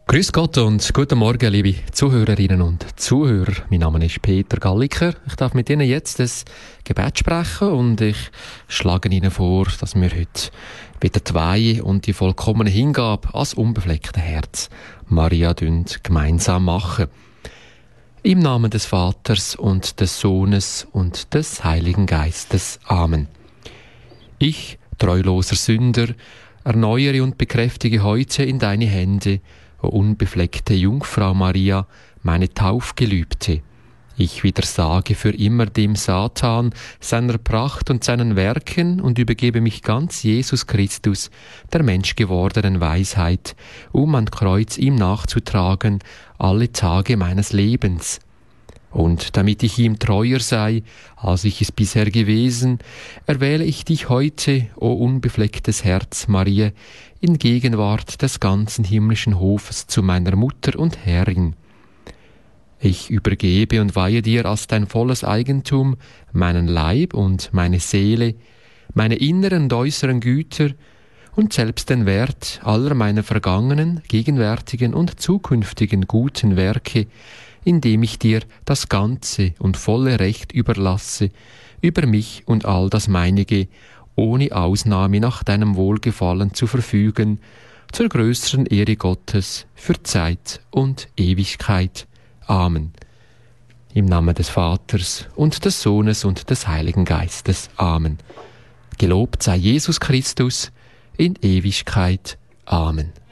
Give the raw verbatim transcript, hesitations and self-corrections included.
Grüß Gott und guten Morgen, liebe Zuhörerinnen und Zuhörer. Mein Name ist Peter Galliker. Ich darf mit Ihnen jetzt das Gebet sprechen und ich schlage Ihnen vor, dass wir heute wieder die Weihe und die vollkommene Hingabe als unbefleckte Herz Maria gemeinsam machen. Im Namen des Vaters und des Sohnes und des Heiligen Geistes. Amen. Ich, treuloser Sünder, erneuere und bekräftige heute in deine Hände, o unbefleckte Jungfrau Maria, meine Taufgelübde. Ich widersage für immer dem Satan, seiner Pracht und seinen Werken und übergebe mich ganz Jesus Christus, der menschgewordenen Weisheit, um an Kreuz ihm nachzutragen, alle Tage meines Lebens. Und damit ich ihm treuer sei, als ich es bisher gewesen, erwähle ich dich heute, o unbeflecktes Herz Maria, in Gegenwart des ganzen himmlischen Hofes zu meiner Mutter und Herrin. Ich übergebe und weihe dir als dein volles Eigentum meinen Leib und meine Seele, meine inneren und äußeren Güter und selbst den Wert aller meiner vergangenen, gegenwärtigen und zukünftigen guten Werke, indem ich dir das ganze und volle Recht überlasse, über mich und all das Meinige, ohne Ausnahme nach deinem Wohlgefallen zu verfügen, zur größeren Ehre Gottes, für Zeit und Ewigkeit. Amen. Im Namen des Vaters und des Sohnes und des Heiligen Geistes. Amen. Gelobt sei Jesus Christus in Ewigkeit. Amen.